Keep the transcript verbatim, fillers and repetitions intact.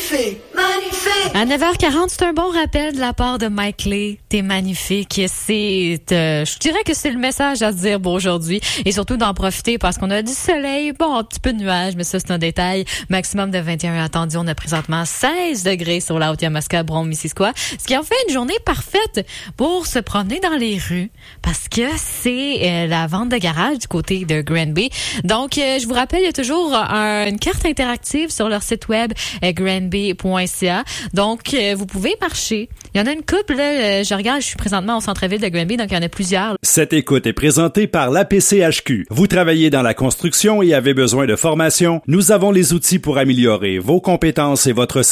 magnifique, magnifique. À neuf heures quarante, c'est un bon rappel de la part de Mike Lee. T'es magnifique. C'est, euh, je dirais que c'est le message à se dire pour aujourd'hui. Et surtout d'en profiter parce qu'on a du soleil. Bon, un petit peu de nuages, mais ça, c'est un détail. Maximum de vingt et un attendu. On a présentement seize degrés sur la Haute-Yamaska, Brome-Missisquoi. Ce qui en fait une journée parfaite pour se promener dans les rues parce que c'est euh, la vente de garage du côté de Granby. Donc, euh, je vous rappelle, il y a toujours un, une carte interactive sur leur site web euh, granby point c a. Donc, euh, vous pouvez marcher. Il y en a une couple, là, euh, je regarde, je suis présentement au centre-ville de Granby, donc il y en a plusieurs. Cette écoute est présentée par l'A P C H Q. Vous travaillez dans la construction et avez besoin de formation? Nous avons les outils pour améliorer vos compétences et votre